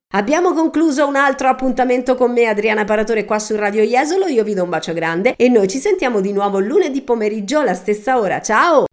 Abbiamo concluso un altro appuntamento con me, Adriana Paratore, qua su Radio Jesolo. Io vi do un bacio grande e noi ci sentiamo di nuovo lunedì pomeriggio alla stessa ora. Ciao!